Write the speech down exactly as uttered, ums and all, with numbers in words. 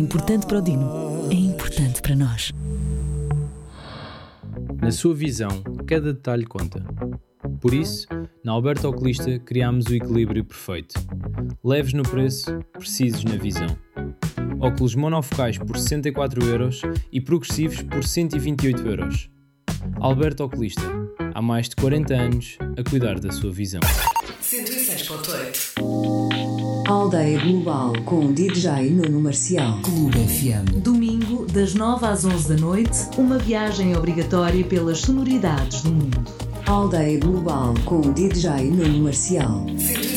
Importante para o Dino, é importante para nós. Na sua visão, cada detalhe conta. Por isso, na Alberto Oculista criámos o equilíbrio perfeito. Leves no preço, precisos na visão. Óculos monofocais por sessenta e quatro euros e progressivos por cento e vinte e oito euros. Alberto Oculista, há mais de quarenta anos a cuidar da sua visão. cento e seis ponto oito Aldeia Global com D J Nuno Marcial. Clube F M. Domingo, das nove às onze da noite, uma viagem obrigatória pelas sonoridades do mundo. Aldeia Global com D J Nuno Marcial.